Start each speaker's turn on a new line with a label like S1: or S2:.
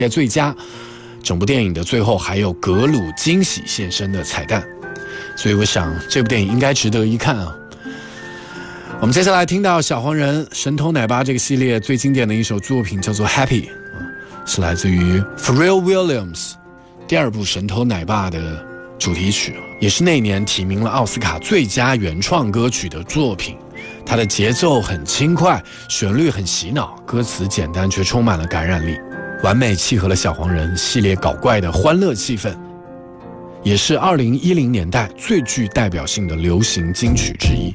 S1: 最佳。整部电影的最后还有格鲁惊喜现身的彩蛋，所以我想这部电影应该值得一看啊。我们接下来听到小黄人神偷奶爸这个系列最经典的一首作品叫做 Happy， 是来自于 Pharrell Williams 第二部神偷奶爸的主题曲，也是那年提名了奥斯卡最佳原创歌曲的作品。它的节奏很轻快，旋律很洗脑，歌词简单却充满了感染力，完美契合了小黄人系列搞怪的欢乐气氛，也是2010年代最具代表性的流行金曲之一。